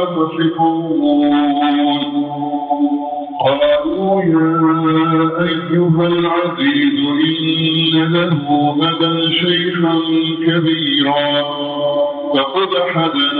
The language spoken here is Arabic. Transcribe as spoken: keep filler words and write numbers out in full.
تصفون قالوا يا أيها العزيز إن له أبا شيخا كبيرا فقد حدنا